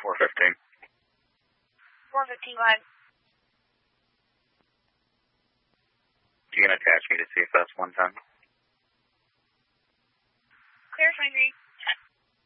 415. 415, go ahead. You can attach me to CFS 110. Clear, 23.